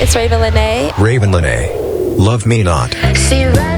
It's Raven Lene. Raven Lene. Love Me Not. See right